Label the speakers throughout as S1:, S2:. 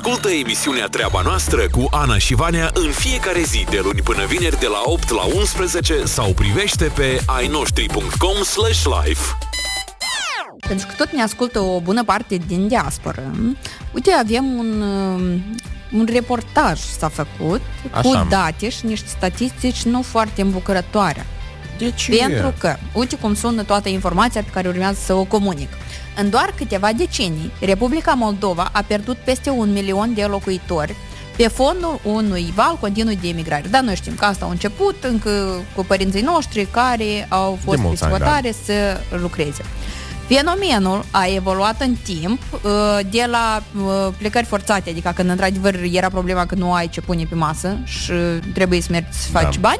S1: Ascultă emisiunea Treaba Noastră cu Ana și Vania în fiecare zi de luni până vineri de la 8 la 11 sau privește pe ainoștri.com/live.
S2: Pentru că tot ne ascultă o bună parte din diasporă. Uite, avem un reportaj s-a făcut cu date și niște statistici nu foarte îmbucurătoare.
S3: De ce?
S2: Pentru că, uite cum sună toată informația pe care urmează să o comunic. În doar câteva decenii, Republica Moldova a pierdut peste 1 milion de locuitori pe fondul unui val continuu de emigrare. Dar noi știm că asta a început încă cu părinții noștri care au fost disputare să lucreze. Fenomenul a evoluat în timp de la plecări forțate, adică când într-adevăr era problema că nu ai ce pune pe masă și trebuie să mergi să faci bani,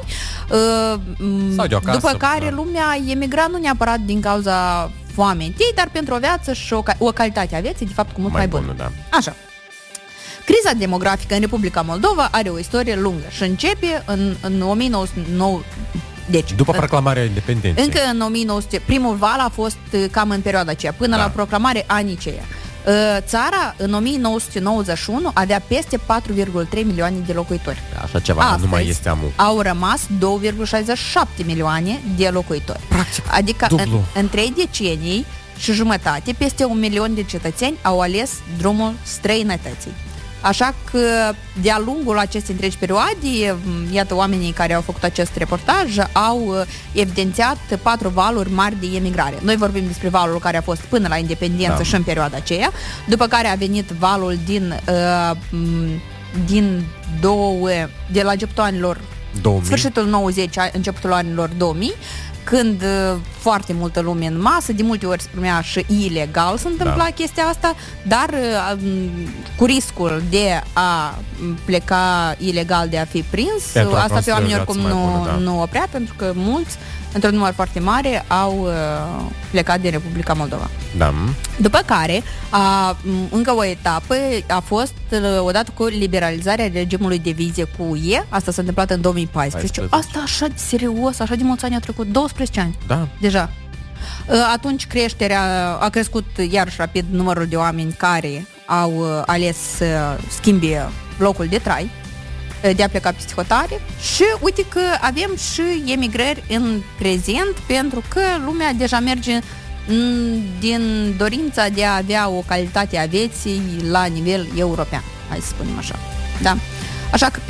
S2: după care lumea emigra nu neapărat din cauza foametei, dar pentru o viață și o calitate a vieții, de fapt, cu mult mai bună.
S3: Da.
S2: Așa. Criza demografică în Republica Moldova are o istorie lungă și începe în 1909. Deci,
S3: după proclamarea independenței.
S2: Încă în 1900, primul val a fost cam în perioada aceea, până la proclamare anii aceia. Țara, în 1991, avea peste 4,3 milioane de locuitori.
S3: Așa ceva,
S2: astăzi,
S3: nu mai este amul.
S2: Au rămas 2,67 milioane de locuitori.
S3: Practic,
S2: adică în 3 decenii și jumătate, peste 1 milion de cetățeni au ales drumul străinătății. Așa că, de-a lungul acestei întregi perioade, iată, oamenii care au făcut acest reportaj au evidențiat 4 valuri mari de emigrare. Noi vorbim despre valul care a fost până la independență și în perioada aceea, după care a venit valul de la începutul anilor 2000. Sfârșitul 90, începutul anilor 2000, când foarte multă lume în masă, de multe ori se primea și ilegal se întâmpla chestia asta, dar cu riscul de a pleca ilegal, de a fi prins, asta pe oameni oricum nu oprea, pentru că mulți, într-un număr foarte mare, au plecat din Republica Moldova.
S3: Da.
S2: După care, încă o etapă a fost odată cu liberalizarea regimului de vize cu UE. Asta s-a întâmplat în 2014. Asta așa de serios, așa de mulți ani au trecut, 12 ani.
S3: Da.
S2: Deja. Atunci a crescut iarăși rapid numărul de oameni care au ales să schimbe locul de trai, de a pleca peste hotare, și uite că avem și emigrări în prezent, pentru că lumea deja merge din dorința de a avea o calitate a vieții la nivel european, hai să spunem așa. Da. Așa că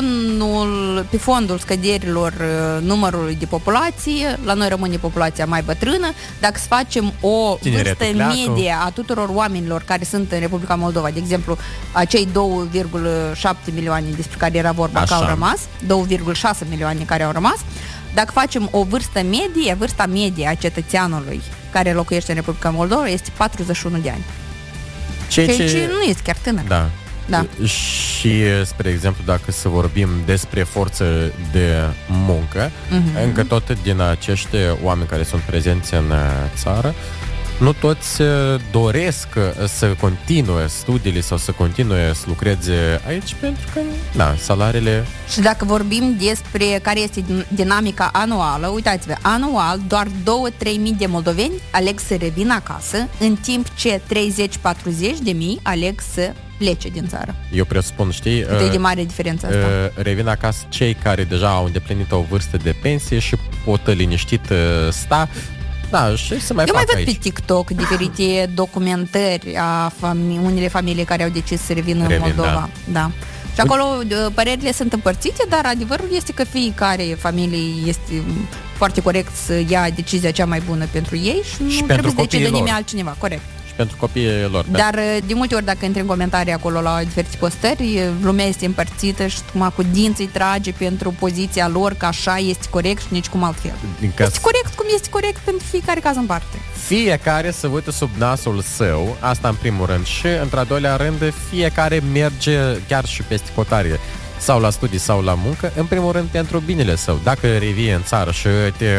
S2: pe fondul scăderilor numărului de populație, la noi rămâne populația mai bătrână. Dacă să facem o vârstă medie a tuturor oamenilor care sunt în Republica Moldova, de exemplu, acei 2,7 milioane despre care era vorba că au rămas, 2,6 milioane care au rămas, dacă facem o vârstă medie, vârsta medie a cetățeanului care locuiește în Republica Moldova este 41 de ani. Ceea ce nu este chiar tânăr.
S3: Da. Da. Și, spre exemplu, dacă să vorbim despre forță de muncă, încă tot din acești oameni care sunt prezenți în țară, nu toți doresc să continue studiile sau să continue să lucreze aici, pentru că, salariile...
S2: Și dacă vorbim despre care este dinamica anuală, uitați-vă, anual doar 2-3 mii de moldoveni aleg să revină acasă, în timp ce 30-40 de mii aleg să plece din țară.
S3: Eu presupun, știi...
S2: Cât de mare diferența asta.
S3: Revin acasă cei care deja au îndeplinit o vârstă de pensie și pot liniștit sta. Da, și să mai
S2: Eu
S3: fac
S2: mai văd
S3: aici
S2: pe TikTok diferite documentări a unele familii care au decis să revină în Moldova. Da. Și acolo părerile sunt împărțite, dar adevărul este că fiecare familie este foarte corect să ia decizia cea mai bună pentru ei și nu trebuie să decide nimeni altcineva. Corect.
S3: Pentru copiii lor.
S2: Dar de multe ori, dacă intri în comentarii acolo la diferite postări, lumea este împărțită și cu dinții trage pentru poziția lor, că așa este corect și nici cum altfel. Este corect cum este corect pentru fiecare caz în parte.
S3: Fiecare să uite sub nasul său, asta în primul rând, și într-a doilea rând, fiecare merge chiar și peste hotare, sau la studii sau la muncă, în primul rând pentru binele său. Dacă revii în țară și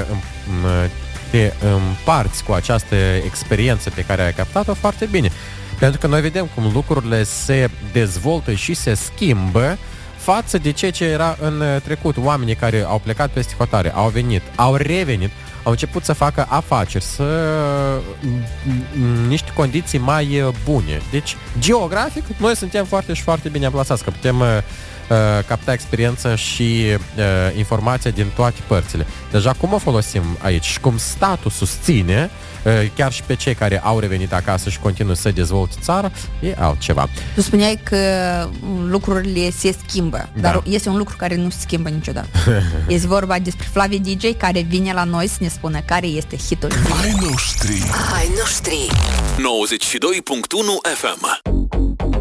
S3: te împarți cu această experiență pe care ai captat-o, foarte bine. Pentru că noi vedem cum lucrurile se dezvoltă și se schimbă față de ceea ce era în trecut. Oamenii care au plecat peste hotare, au venit, au revenit, au început să facă afaceri, niște condiții mai bune. Deci, geografic, noi suntem foarte și foarte bine amplasați, că putem capta experiență și informația din toate părțile. Deja cum o folosim aici și cum statul susține chiar și pe cei care au revenit acasă și continuă să dezvolte țara, e altceva.
S2: Tu spuneai că lucrurile se schimbă, dar este un lucru care nu se schimbă niciodată. Este vorba despre Flavie DJ, care vine la noi să ne spună care este hitul.
S1: Ai noștri 92.1 FM.